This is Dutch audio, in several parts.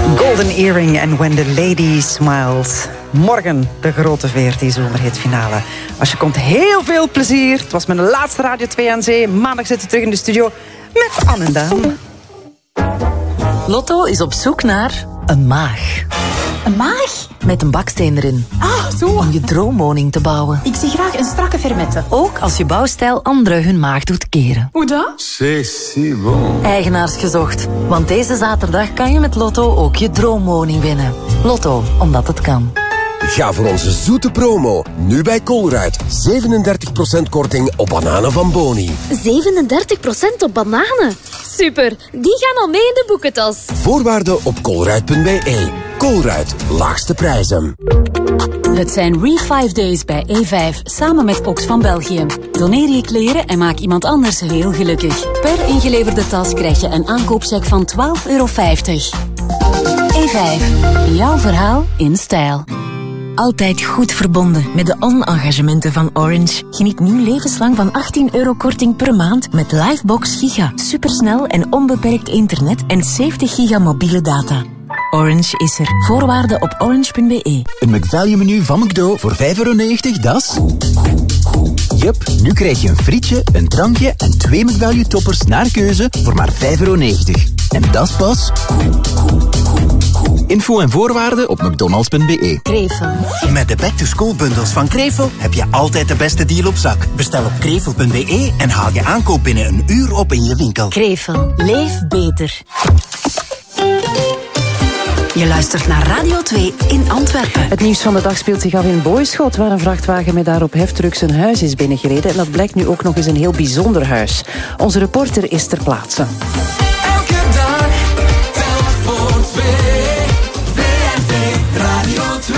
Golden Earring and When the Lady Smiles. Morgen de grote VRT-zomerhitfinale. Als je komt, heel veel plezier. Het was mijn laatste Radio 2 aan Zee. Maandag zitten we terug in de studio met Anne en Daan. Lotto is op zoek naar een maag. Een maag? Met een baksteen erin. Ah, zo. Om je droomwoning te bouwen. Ik zie graag een strakke fermette. Ook als je bouwstijl anderen hun maag doet keren. Hoe dat? C'est si bon. Eigenaars gezocht. Want deze zaterdag kan je met Lotto ook je droomwoning winnen. Lotto, omdat het kan. Ga voor onze zoete promo. Nu bij Colruyt. 37% korting op bananen van Boni. 37% op bananen? Super, die gaan al mee in de boekentas. Voorwaarden op colruyt.be. Colruyt, laagste prijzen. Het zijn Re5 Days bij E5, samen met Oxfam België. Doneer je kleren en maak iemand anders heel gelukkig. Per ingeleverde tas krijg je een aankoopcheck van €12,50. E5, jouw verhaal in stijl. Altijd goed verbonden met de on-engagementen van Orange. Geniet nu levenslang van €18 korting per maand met Livebox Giga. Supersnel en onbeperkt internet en 70 giga mobiele data. Orange is er. Voorwaarden op orange.be. Een McValue-menu van McDo voor €5,90, dat is... Yup, nu krijg je een frietje, een drankje en 2 McValue-toppers naar keuze voor maar €5,90. En dat is pas... Info en voorwaarden op mcdonalds.be. Krevel. Met de back-to-school-bundels van Krevel heb je altijd de beste deal op zak. Bestel op krevel.be en haal je aankoop binnen een uur op in je winkel. Krevel. Leef beter. Je luistert naar Radio 2 in Antwerpen. Het nieuws van de dag speelt zich af in Boyschot, waar een vrachtwagen met daarop heftrucks een huis is binnengereden. En dat blijkt nu ook nog eens een heel bijzonder huis. Onze reporter is ter plaatse. Elke dag telt voor 2. VRT Radio 2.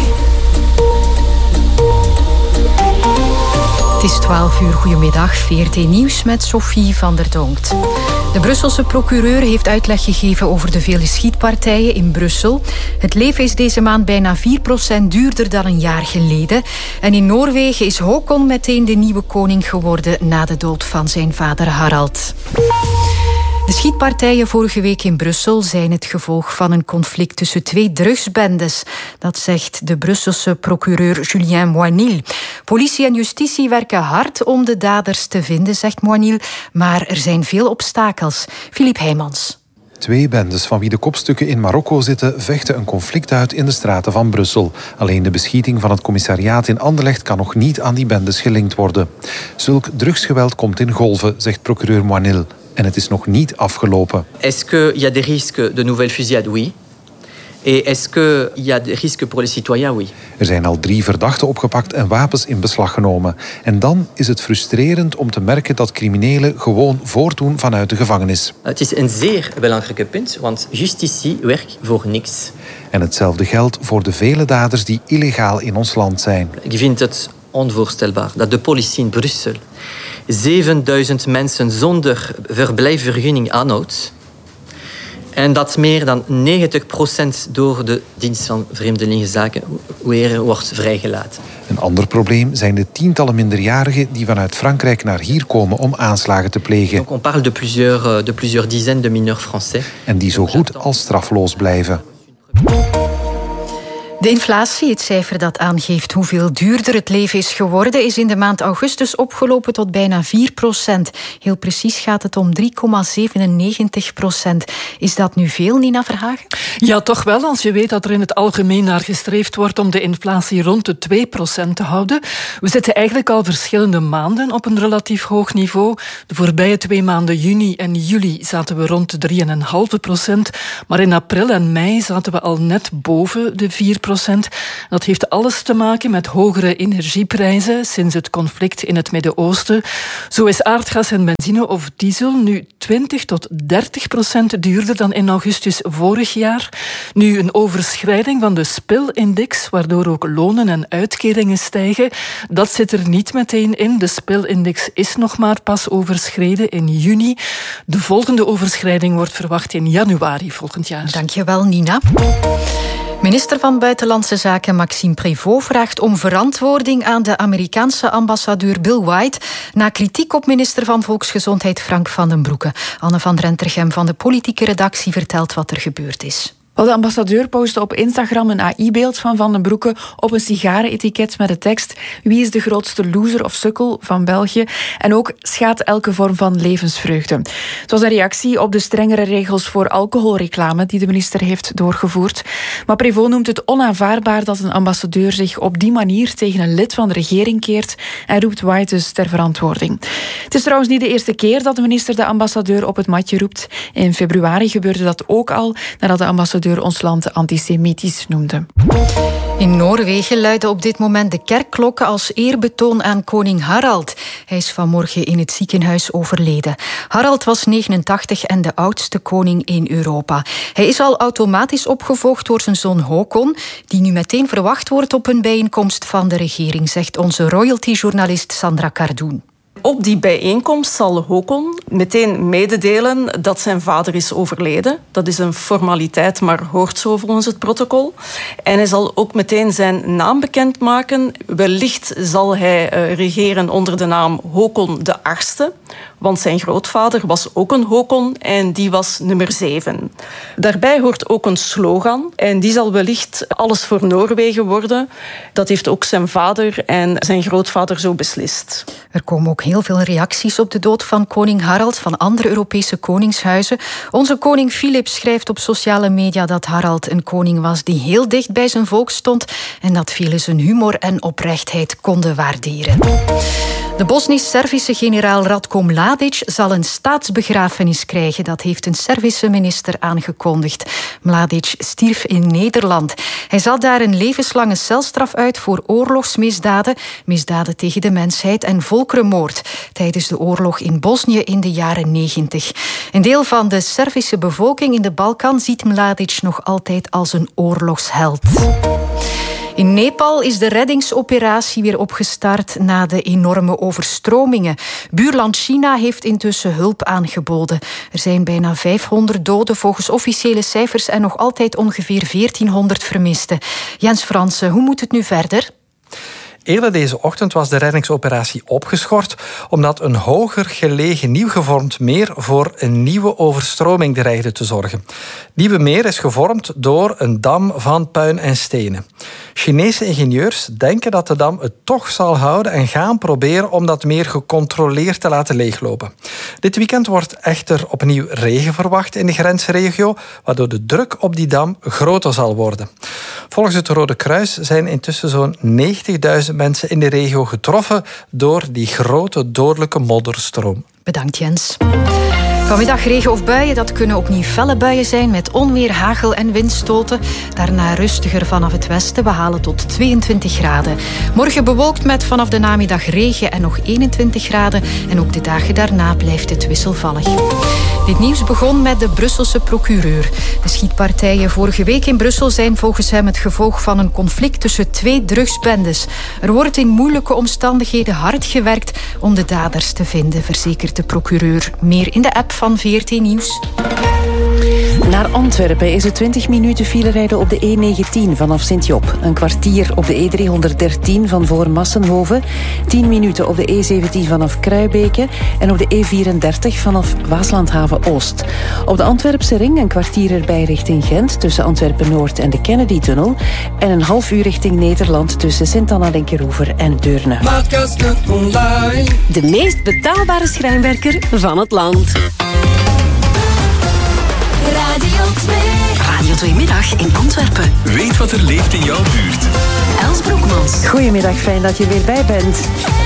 Het is 12 uur. Goedemiddag. VRT Nieuws met Sophie van der Donkt. De Brusselse procureur heeft uitleg gegeven over de vele schietpartijen in Brussel. Het leven is deze maand bijna 4% duurder dan een jaar geleden. En in Noorwegen is Håkon meteen de nieuwe koning geworden na de dood van zijn vader Harald. De schietpartijen vorige week in Brussel zijn het gevolg van een conflict tussen 2 drugsbendes. Dat zegt de Brusselse procureur Julien Moinil. Politie en justitie werken hard om de daders te vinden, zegt Moinil. Maar er zijn veel obstakels. Philippe Heijmans. 2 bendes van wie de kopstukken in Marokko zitten vechten een conflict uit in de straten van Brussel. Alleen de beschieting van het commissariaat in Anderlecht kan nog niet aan die bendes gelinkt worden. Zulk drugsgeweld komt in golven, zegt procureur Moinil. En het is nog niet afgelopen. Est-ce qu'il y a des risques de nouvelles fusillades? Oui. Et est-ce qu'il y a des risques pour les citoyens? Oui. Er zijn al 3 verdachten opgepakt en wapens in beslag genomen. En dan is het frustrerend om te merken dat criminelen gewoon voortdoen vanuit de gevangenis. Het is een zeer belangrijk punt, want justitie werkt voor niks. En hetzelfde geldt voor de vele daders die illegaal in ons land zijn. Ik vind het onvoorstelbaar dat de politie in Brussel 7000 mensen zonder verblijfsvergunning aanhoudt. En dat meer dan 90% door de dienst van Vreemdelingenzaken weer wordt vrijgelaten. Een ander probleem zijn de tientallen minderjarigen die vanuit Frankrijk naar hier komen om aanslagen te plegen. Donc on parle de plusieurs dizaines de mineurs français. En die zo goed als strafloos blijven. De inflatie, het cijfer dat aangeeft hoeveel duurder het leven is geworden, is in de maand augustus opgelopen tot bijna 4%. Heel precies gaat het om 3,97%. Is dat nu veel, Nina Verhagen? Ja, toch wel, als je weet dat er in het algemeen naar gestreefd wordt om de inflatie rond de 2% te houden. We zitten eigenlijk al verschillende maanden op een relatief hoog niveau. De voorbije 2 maanden, juni en juli, zaten we rond de 3,5%. Maar in april en mei zaten we al net boven de 4%. Dat heeft alles te maken met hogere energieprijzen sinds het conflict in het Midden-Oosten. Zo is aardgas en benzine of diesel nu 20 tot 30% duurder dan in augustus vorig jaar. Nu een overschrijding van de SPIL-index, waardoor ook lonen en uitkeringen stijgen. Dat zit er niet meteen in. De SPIL-index is nog maar pas overschreden in juni. De volgende overschrijding wordt verwacht in januari volgend jaar. Dankjewel, Nina. Minister van Buitenlandse Zaken Maxime Prévost vraagt om verantwoording aan de Amerikaanse ambassadeur Bill White na kritiek op minister van Volksgezondheid Frank van den Broeke. Anne van Rentergem van de politieke redactie vertelt wat er gebeurd is. Wel, de ambassadeur postte op Instagram een AI-beeld van Van den Broeke op een sigarenetiket met de tekst: wie is de grootste loser of sukkel van België? En ook schaadt elke vorm van levensvreugde. Het was een reactie op de strengere regels voor alcoholreclame die de minister heeft doorgevoerd. Maar Prévost noemt het onaanvaardbaar dat een ambassadeur zich op die manier tegen een lid van de regering keert en roept White dus ter verantwoording. Het is trouwens niet de eerste keer dat de minister de ambassadeur op het matje roept. In februari gebeurde dat ook al, nadat de ambassadeur ons land antisemitisch noemde. In Noorwegen luiden op dit moment de kerkklokken als eerbetoon aan koning Harald. Hij is vanmorgen in het ziekenhuis overleden. Harald was 89 en de oudste koning in Europa. Hij is al automatisch opgevolgd door zijn zoon Håkon, die nu meteen verwacht wordt op een bijeenkomst van de regering, zegt onze royalty-journalist Sandra Cardoen. Op die bijeenkomst zal Håkon meteen mededelen dat zijn vader is overleden. Dat is een formaliteit, maar hoort zo volgens het protocol. En hij zal ook meteen zijn naam bekendmaken. Wellicht zal hij regeren onder de naam Håkon de 8e. Want zijn grootvader was ook een Håkon en die was nummer 7. Daarbij hoort ook een slogan en die zal wellicht alles voor Noorwegen worden. Dat heeft ook zijn vader en zijn grootvader zo beslist. Er komen ook heel veel reacties op de dood van koning Harald van andere Europese koningshuizen. Onze koning Filip schrijft op sociale media dat Harald een koning was die heel dicht bij zijn volk stond en dat velen zijn humor en oprechtheid konden waarderen. De Bosnisch-Servische generaal Ratko Mladic zal een staatsbegrafenis krijgen. Dat heeft een Servische minister aangekondigd. Mladic stierf in Nederland. Hij zat daar een levenslange celstraf uit voor oorlogsmisdaden, misdaden tegen de mensheid en volkerenmoord tijdens de oorlog in Bosnië in de jaren 90. Een deel van de Servische bevolking in de Balkan ziet Mladic nog altijd als een oorlogsheld. In Nepal is de reddingsoperatie weer opgestart na de enorme overstromingen. Buurland China heeft intussen hulp aangeboden. Er zijn bijna 500 doden volgens officiële cijfers en nog altijd ongeveer 1400 vermisten. Jens Fransen, hoe moet het nu verder? Eerder deze ochtend was de reddingsoperatie opgeschort omdat een hoger gelegen nieuw gevormd meer voor een nieuwe overstroming dreigde te zorgen. Nieuwe meer is gevormd door een dam van puin en stenen. Chinese ingenieurs denken dat de dam het toch zal houden en gaan proberen om dat meer gecontroleerd te laten leeglopen. Dit weekend wordt echter opnieuw regen verwacht in de grensregio, waardoor de druk op die dam groter zal worden. Volgens het Rode Kruis zijn intussen zo'n 90.000 mensen in de regio getroffen door die grote dodelijke modderstroom. Bedankt, Jens. Vanmiddag regen of buien, dat kunnen opnieuw felle buien zijn met onweer, hagel en windstoten. Daarna rustiger vanaf het westen, we halen tot 22 graden. Morgen bewolkt met vanaf de namiddag regen en nog 21 graden. En ook de dagen daarna blijft het wisselvallig. Dit nieuws begon met de Brusselse procureur. De schietpartijen vorige week in Brussel zijn volgens hem het gevolg van een conflict tussen twee drugsbendes. Er wordt in moeilijke omstandigheden hard gewerkt om de daders te vinden, verzekert de procureur. Meer in de app van VRT Nieuws. Naar Antwerpen is het 20 minuten file rijden op de E19 vanaf Sint-Job. Een kwartier op de E313 van voor Massenhoven. 10 minuten op de E17 vanaf Kruibeke. En op de E34 vanaf Waaslandhaven-Oost. Op de Antwerpse ring een kwartier erbij richting Gent tussen Antwerpen-Noord en de Kennedy-tunnel. En een half uur richting Nederland tussen Sint-Anna-Denkeroever en Deurne. De meest betaalbare schrijnwerker van het land. Radio 2 Middag in Antwerpen. Weet wat er leeft in jouw buurt. Els Broekmans. Goedemiddag, fijn dat je weer bij bent.